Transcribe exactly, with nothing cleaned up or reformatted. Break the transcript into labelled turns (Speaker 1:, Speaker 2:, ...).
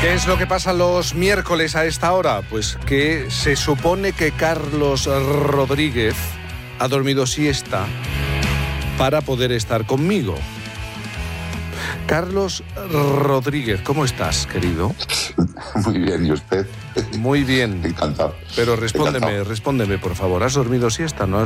Speaker 1: ¿Qué es lo que pasa los miércoles a esta hora? Pues que se supone que Carlos Rodríguez ha dormido siesta para poder estar conmigo. Carlos Rodríguez, ¿cómo estás, querido?
Speaker 2: Muy bien, ¿y usted?
Speaker 1: Muy bien.
Speaker 2: Encantado.
Speaker 1: Pero respóndeme,
Speaker 2: Encantado.
Speaker 1: respóndeme, por favor. ¿Has dormido siesta? ¿No has